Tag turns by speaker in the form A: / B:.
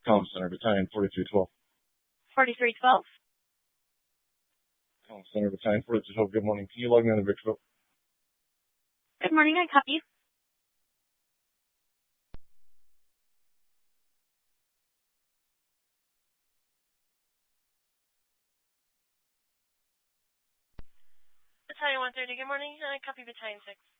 A: Comm Center, Battalion 4312.
B: 4312.
A: Comm Center, Battalion 4312. Good morning. Can you log me on the Victorville?
B: Good morning, I copy. Battalion 130, good morning, I copy Battalion 6.